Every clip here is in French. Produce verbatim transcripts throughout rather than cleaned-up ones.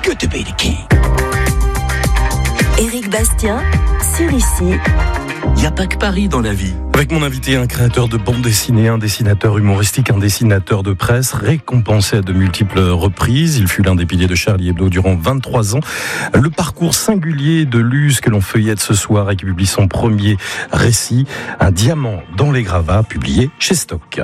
good to be the king. Éric Bastien, sur Ici. Il n'y a pas que Paris dans la vie. Avec mon invité, un créateur de bande dessinée, un dessinateur humoristique, un dessinateur de presse, récompensé à de multiples reprises. Il fut l'un des piliers de Charlie Hebdo durant vingt-trois ans. Le parcours singulier de Luz que l'on feuillette ce soir et qui publie son premier récit, Un diamant dans les gravats, publié chez Stock.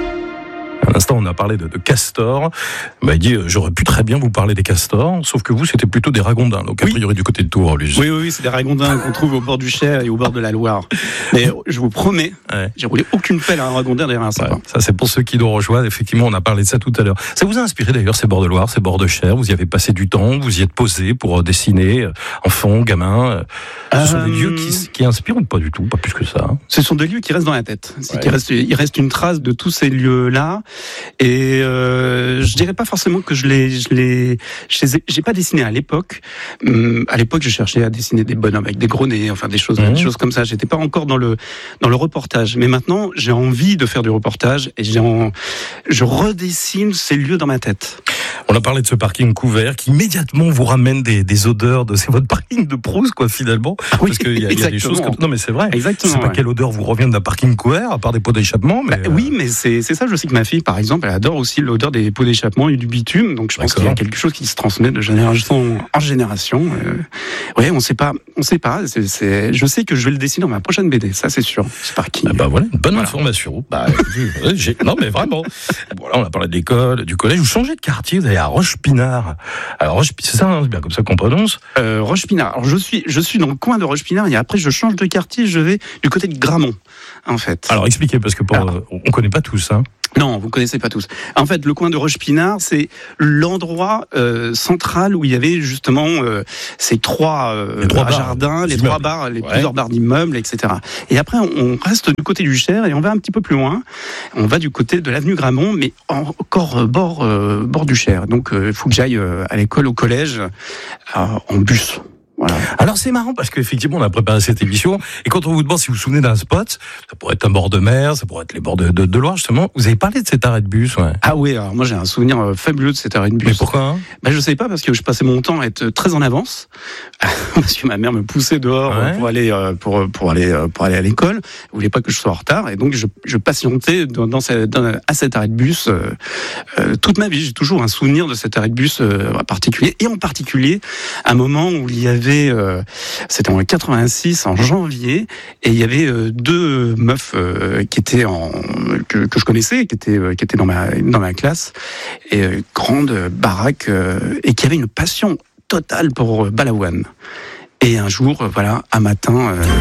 À l'instant, on a parlé de, de castors. Il m'a dit, euh, j'aurais pu très bien vous parler des castors, sauf que vous, c'était plutôt des ragondins, donc a priori oui. du côté de Tours, Luz. Oui, oui, oui, c'est des ragondins qu'on trouve au bord du Cher et au bord de la Loire. Mais je vous promets, ouais. j'ai roulé aucune pelle à un ragondin derrière un sapin. Ouais, ça, c'est pour ceux qui nous rejoignent. Effectivement, on a parlé de ça tout à l'heure. Ça vous a inspiré d'ailleurs, ces bords de Loire, ces bords de Cher? Vous y avez passé du temps, vous y êtes posé pour dessiner, enfants, gamins. Ce euh... sont des lieux qui, qui inspirent ou pas du tout, pas plus que ça? Ce sont des lieux qui restent dans la tête. C'est ouais. qu'il reste, il reste une trace de tous ces lieux-là. Et euh, je dirais pas forcément que je les, je les, je les ai, j'ai pas dessiné à l'époque. Hum, à l'époque, je cherchais à dessiner des bonhommes avec des gros nez, enfin des choses, mmh. des choses comme ça. J'étais pas encore dans le, dans le reportage. Mais maintenant, j'ai envie de faire du reportage et j'ai en, je redessine ces lieux dans ma tête. On a parlé de ce parking couvert qui immédiatement vous ramène des, des odeurs de, c'est votre parking de Proust, quoi, finalement. Oui, parce qu'il y, y a des choses comme, non, mais c'est vrai. Exactement. C'est pas ouais. quelle odeur vous revient d'un parking couvert, à part des pots d'échappement, mais. Bah, oui, mais c'est, c'est ça, je sais que ma fille, par exemple, elle adore aussi l'odeur des pots d'échappement et du bitume, donc je pense D'accord. qu'il y a quelque chose qui se transmet de génération en génération. Euh, ouais, on sait pas, on sait pas, c'est, c'est, je sais que je vais le dessiner dans ma prochaine B D, ça c'est sûr, ce parking. Ah bah voilà, une bonne voilà. information. Bah, j'ai, non, mais vraiment. Voilà, on a parlé de l'école, du collège, vous changez de quartier, vous allez à Roche-Pinard. Alors, Roche, c'est ça, hein, c'est bien comme ça qu'on prononce. Euh, Roche-Pinard. Alors, je suis, je suis dans le coin de Roche-Pinard et après, je change de quartier, je vais du côté de Gramont, en fait. Alors, expliquez, parce que pour, Alors, euh, on connaît pas tous, hein. Non, vous connaissez pas tous. En fait, le coin de Roche-Pinard, c'est l'endroit euh, central où il y avait justement euh, ces trois, euh, les trois jardins, les trois bars, les ouais. plusieurs bars d'immeubles, et cetera. Et après, on reste du côté du Cher et on va un petit peu plus loin. On va du côté de l'avenue Gramont, mais encore bord euh, bord du Cher. Donc, il euh, faut que j'aille euh, à l'école, au collège, euh, en bus. Voilà. Alors c'est marrant parce qu'effectivement on a préparé cette émission et quand on vous demande si vous vous souvenez d'un spot, ça pourrait être un bord de mer, ça pourrait être les bords de, de, de Loire justement, vous avez parlé de cet arrêt de bus, ouais. Ah oui, alors moi j'ai un souvenir fabuleux de cet arrêt de bus. Mais pourquoi hein bah, je sais pas, parce que je passais mon temps à être très en avance parce que ma mère me poussait dehors ouais. pour aller pour pour aller pour aller à l'école, elle voulait pas que je sois en retard et donc je, je patientais dans, dans, cette, dans à cet arrêt de bus euh, euh, toute ma vie. J'ai toujours un souvenir de cet arrêt de bus euh, particulier et en particulier un moment où il y avait Euh, c'était en quatre-vingt-six, en janvier, et il y avait euh, deux meufs euh, qui étaient en que, que je connaissais, qui étaient euh, qui étaient dans ma dans ma classe, et euh, grande baraque, euh, et qui avaient une passion totale pour euh, Balavoine. Et un jour, euh, voilà, un matin. Euh...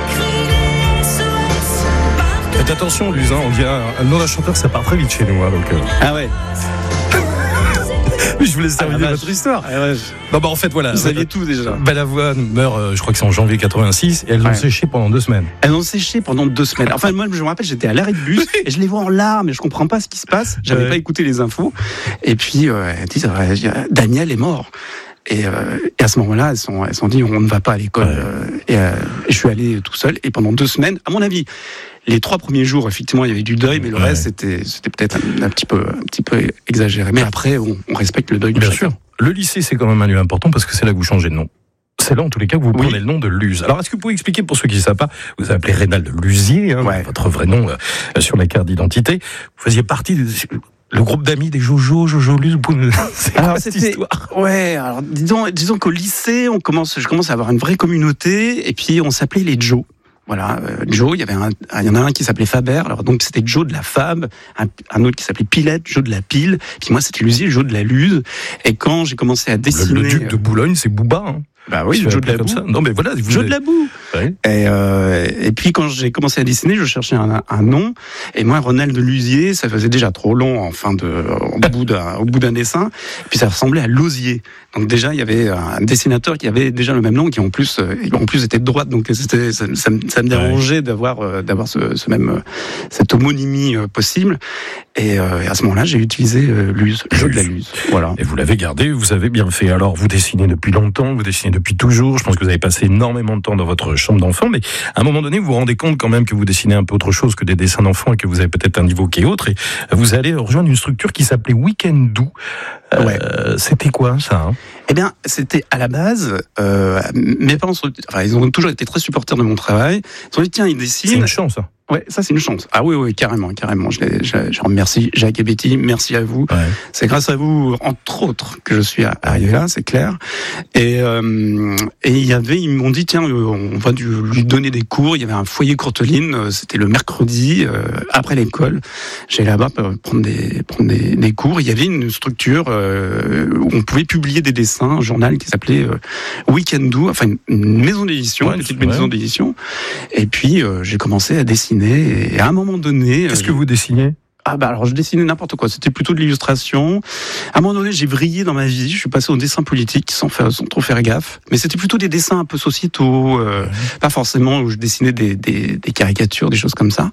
Faites attention, Luz, hein, on dit un, un nom d'un chanteur, ça part très vite chez nous, hein, donc. Euh... Ah ouais. Je vous laisse terminer ah, votre histoire. Ah, ouais. Non, bah en fait, voilà. Vous saviez tout déjà. Balavoine meurt, euh, je crois que c'est en janvier quatre-vingt-six, et elles ouais. ont séché pendant deux semaines. Elles ont séché pendant deux semaines. Enfin, moi, je me rappelle, j'étais à l'arrêt de bus, et je les vois en larmes, et je comprends pas ce qui se passe. J'avais ouais. pas écouté les infos. Et puis, euh, elles disent, euh, Daniel est mort. Et, euh, et à ce moment-là, elles sont, elles sont dit, on ne va pas à l'école. Ouais. Euh, et, euh, et je suis allé tout seul, et pendant deux semaines, à mon avis, les trois premiers jours, effectivement, il y avait du deuil, mais le ouais. reste, c'était, c'était peut-être un, un petit peu, un petit peu exagéré. Mais après, on, on respecte le deuil de Bien chacun. sûr. Le lycée, c'est quand même un lieu important parce que c'est là que vous changez de nom. C'est là, en tous les cas, que vous prenez oui. le nom de Luz. Alors, est-ce que vous pouvez expliquer, pour ceux qui ne savent pas, vous vous appelez Reynald Luzier, hein, ouais. votre vrai nom euh, sur la carte d'identité. Vous faisiez partie de... Le groupe d'amis des Jojo, Jojo Luz, c'est quoi alors, cette histoire ? Ouais, alors disons, disons qu'au lycée, on commence, je commence à avoir une vraie communauté, et puis on s'appelait les Joe. Voilà, euh, Joe, il y avait un, il y en a un qui s'appelait Faber, alors donc c'était Joe de la Fab, un, un autre qui s'appelait Pilette, Joe de la Pile, puis moi c'était Luzier, Joe de la Luz, et quand j'ai commencé à dessiner... Le, le duc de Boulogne, c'est Bouba, hein. Bah oui, Joe de la comme Boue. Ça. Non mais voilà, vous Joe avez... de la Boue. Ouais. Et, euh, et puis quand j'ai commencé à dessiner, je cherchais un, un nom. Et moi, Reynald Luzier, ça faisait déjà trop long en fin de, au bout d'un, au bout d'un dessin. Et puis ça ressemblait à Lausier. Donc déjà, il y avait un dessinateur qui avait déjà le même nom, qui en plus, en plus était de droite. Donc c'était, ça, ça, ça me dérangeait ouais. d'avoir, d'avoir ce, ce même, cette homonymie possible. Et, euh, et à ce moment-là, j'ai utilisé euh, Luz, Joe de la Luz. Voilà. Et vous l'avez gardé, vous avez bien fait. Alors, vous dessinez depuis longtemps, vous dessinez depuis toujours. Je pense que vous avez passé énormément de temps dans votre chambre d'enfant, mais à un moment donné, vous vous rendez compte quand même que vous dessinez un peu autre chose que des dessins d'enfants et que vous avez peut-être un niveau qui est autre. Et vous allez rejoindre une structure qui s'appelait Week-end Doux. Ouais. Euh, Euh, c'était quoi ça hein Eh bien, c'était à la base, euh, mes parents sont, enfin, ils ont toujours été très supporters de mon travail. Ils ont dit, tiens, ils dessinent. C'est une chance, ça. Ouais, ça c'est une chance. Ah oui, oui, carrément, carrément. Je, les, je, je remercie Jacques et Betty, merci à vous. Ouais. C'est grâce à vous, entre autres, que je suis arrivé là, c'est clair. Et euh, et il y avait, ils m'ont dit, tiens, on va lui donner des cours. Il y avait un foyer Courteline, c'était le mercredi euh, après l'école. J'allais là-bas prendre des prendre des, des cours. Il y avait une structure euh, où on pouvait publier des dessins, un journal qui s'appelait euh, Weekendoo, enfin une, une maison d'édition, ouais, une petite ouais. maison d'édition. Et puis euh, j'ai commencé à dessiner. Et à un moment donné... Qu'est-ce euh, que vous dessinez ? Ah bah alors je dessinais n'importe quoi, c'était plutôt de l'illustration. À un moment donné, j'ai vrillé dans ma vie, je suis passé au dessin politique sans, faire, sans trop faire gaffe. Mais c'était plutôt des dessins un peu sociétaux, euh, pas forcément où je dessinais des, des, des caricatures, des choses comme ça.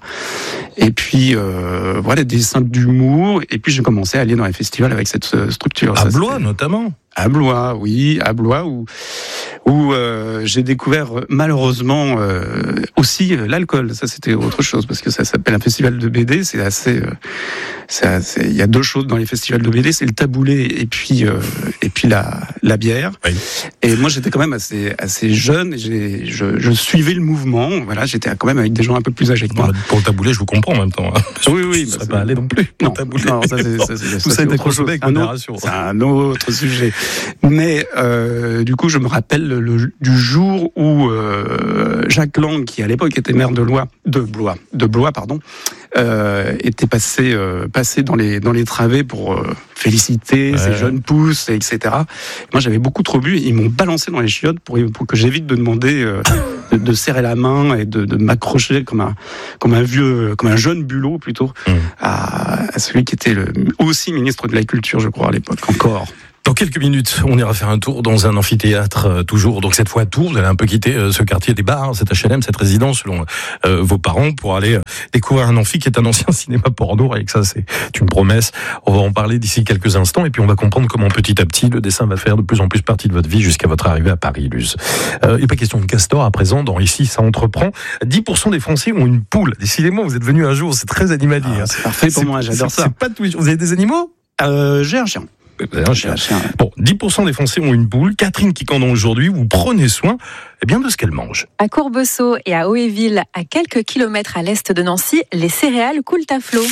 Et puis euh, voilà, des dessins d'humour. Et puis j'ai commencé à aller dans les festivals avec cette structure. À ça, Blois c'était... notamment. À Blois, oui, à Blois, où, où euh, j'ai découvert malheureusement euh, aussi euh, l'alcool. Ça, c'était autre chose, parce que ça s'appelle un festival de B D. C'est assez, euh, c'est assez. Il y a deux choses dans les festivals de B D, c'est le taboulé et puis euh, et puis la la bière. Oui. Et moi, j'étais quand même assez assez jeune. Et j'ai, je, je suivais le mouvement. Voilà, j'étais quand même avec des gens un peu plus âgés que moi. Pour le taboulé, je vous comprends en même temps. Hein. Oui, oui. Ça bah, serait pas allé non plus. Non, taboulé. non, ça c'est, ça, c'est, ça, Vous c'est savez autre chose. avec Un modération. autre, c'est un autre sujet. Mais euh, du coup, je me rappelle le, du jour où euh, Jacques Lang, qui à l'époque était maire de Blois, de Blois, de Blois, pardon, euh, était passé, euh, passé dans les dans les travées pour euh, féliciter ouais. ces jeunes pousses, et cetera. Moi, j'avais beaucoup trop bu. Ils m'ont balancé dans les chiottes pour pour que j'évite de demander euh, de, de serrer la main et de, de m'accrocher comme un comme un vieux, comme un jeune bulot plutôt mmh. à, à celui qui était le, aussi ministre de la Culture, je crois à l'époque encore. Dans quelques minutes, on ira faire un tour dans un amphithéâtre, euh, toujours. Donc cette fois à Tours, vous allez un peu quitter euh, ce quartier des bars, cet H L M, cette résidence selon euh, vos parents, pour aller euh, découvrir un amphi qui est un ancien cinéma porno. Et que ça, c'est une promesse. On va en parler d'ici quelques instants, et puis on va comprendre comment petit à petit le dessin va faire de plus en plus partie de votre vie jusqu'à votre arrivée à Paris, Luz. Euh, il n'est pas question de castor à présent. Dans Ici, ça entreprend. dix pour cent des Français ont une poule. Décidément, vous êtes venu un jour, c'est très animalier. Ah, c'est parfait pour c'est, moi, j'adore c'est, ça. C'est pas tout. Vous avez des animaux ? euh, J'ai un chien. Un chien. Bon, dix pour cent des Français ont une poule. Catherine Quicandon aujourd'hui, vous prenez soin eh bien, de ce qu'elle mange. À Courbesault et à Hauteville, à quelques kilomètres à l'est de Nancy, les céréales coulent à flot.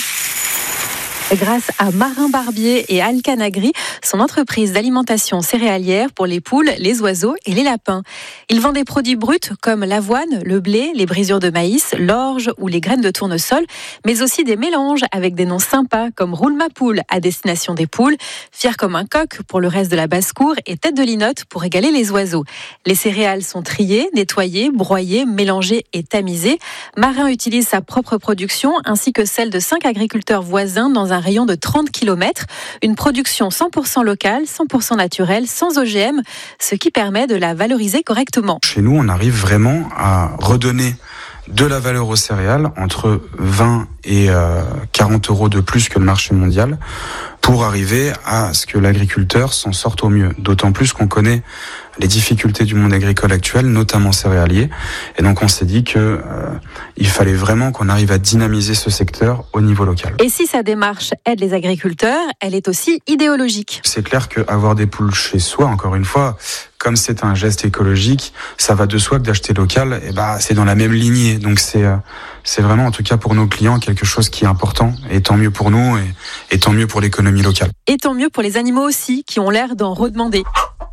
Grâce à Marin Barbier et Alcanagri, son entreprise d'alimentation céréalière pour les poules, les oiseaux et les lapins. Il vend des produits bruts comme l'avoine, le blé, les brisures de maïs, l'orge ou les graines de tournesol, mais aussi des mélanges avec des noms sympas comme Roule ma poule à destination des poules, Fier comme un coq pour le reste de la basse-cour et Tête de linotte pour régaler les oiseaux. Les céréales sont triées, nettoyées, broyées, mélangées et tamisées. Marin utilise sa propre production ainsi que celle de cinq agriculteurs voisins dans un rayon de trente kilomètres, une production cent pour cent locale, cent pour cent naturelle, sans O G M, ce qui permet de la valoriser correctement. Chez nous, on arrive vraiment à redonner de la valeur aux céréales, entre vingt et quarante euros de plus que le marché mondial, pour arriver à ce que l'agriculteur s'en sorte au mieux. D'autant plus qu'on connaît les difficultés du monde agricole actuel, notamment céréalier. Et donc on s'est dit que euh, il fallait vraiment qu'on arrive à dynamiser ce secteur au niveau local. Et si sa démarche aide les agriculteurs, elle est aussi idéologique. C'est clair qu'avoir des poules chez soi, encore une fois, comme c'est un geste écologique, ça va de soi que d'acheter local, et bah c'est dans la même lignée. Donc c'est euh, c'est vraiment, en tout cas pour nos clients, quelque chose qui est important. Et tant mieux pour nous, et, et tant mieux pour l'économie locale. Et tant mieux pour les animaux aussi, qui ont l'air d'en redemander.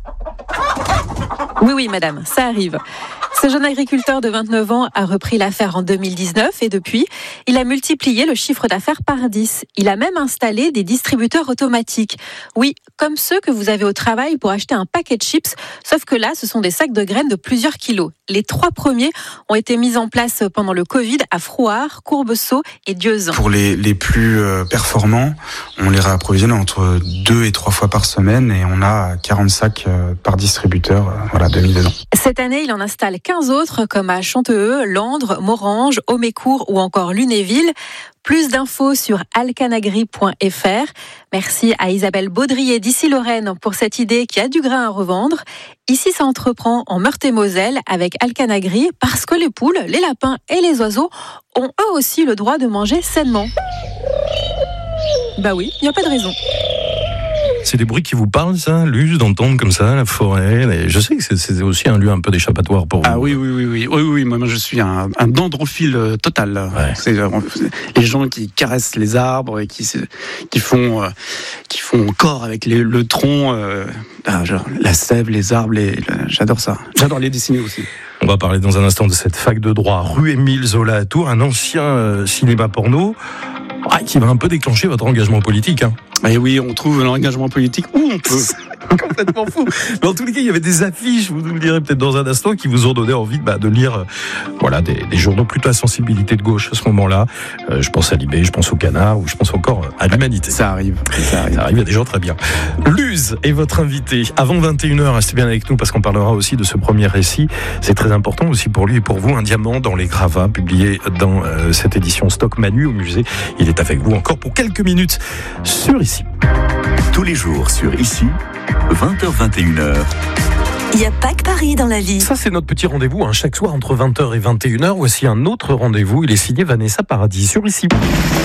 Oui, oui, madame, ça arrive. Ce jeune agriculteur de vingt-neuf ans a repris l'affaire en deux mille dix-neuf et depuis, il a multiplié le chiffre d'affaires par dix. Il a même installé des distributeurs automatiques. Oui, comme ceux que vous avez au travail pour acheter un paquet de chips, sauf que là, ce sont des sacs de graines de plusieurs kilos. Les trois premiers ont été mis en place pendant le Covid à Frouard, Courbesault et Dieuzen. Pour les, les plus performants, on les réapprovisionne entre deux et trois fois par semaine et on a quarante sacs par distributeur, voilà, deux mille dedans. Cette année, il en installe quinze autres comme à Chanteeux, Landres, Morange, Aumécourt ou encore Lunéville. Plus d'infos sur alcanagri point f r. Merci à Isabelle Baudrier d'Issy-Lorraine pour cette idée qui a du grain à revendre. Ici, ça entreprend en Meurthe-et-Moselle avec Alcanagri parce que les poules, les lapins et les oiseaux ont eux aussi le droit de manger sainement. Bah oui, il n'y a pas de raison. C'est des bruits qui vous parlent, ça, Luz, d'entendre comme ça, la forêt. Les... Je sais que c'est, c'est aussi un lieu un peu d'échappatoire pour vous. Ah oui, oui, oui, oui, oui, oui. Moi, je suis un, un dendrophile total. Ouais. C'est les gens qui caressent les arbres et qui, qui font, euh, qui font corps avec les, le tronc, euh, ah, genre, la sève, les arbres. Les, le, j'adore ça. J'adore les dessiner aussi. On va parler dans un instant de cette fac de droit, rue Émile Zola à Tours, un ancien euh, cinéma porno. Ah, qui va un peu déclencher votre engagement politique. Hein. Et oui, on trouve l'engagement politique où on peut. Complètement fou. Mais en tous les cas, il y avait des affiches, vous nous le direz peut-être dans un instant, qui vous ont donné envie bah, de lire euh, voilà, des, des journaux plutôt à sensibilité de gauche à ce moment-là. Euh, je pense à Libé, je pense au Canard, ou je pense encore à l'Humanité. Ça arrive. Ça arrive. Ça arrive, il y a des gens très bien. Luz est votre invité. Avant vingt et une heures, restez bien avec nous parce qu'on parlera aussi de ce premier récit. C'est très important aussi pour lui et pour vous. Un diamant dans les gravats, publié dans euh, cette édition Stock Manu au musée. Il est avec vous encore pour quelques minutes sur Ici. Tous les jours sur Ici, vingt heures vingt et une heures. Il n'y a pas que Paris dans la vie. Ça, c'est notre petit rendez-vous, hein, chaque soir entre vingt heures et vingt et une heures. Voici un autre rendez-vous. Il est signé Vanessa Paradis sur Ici.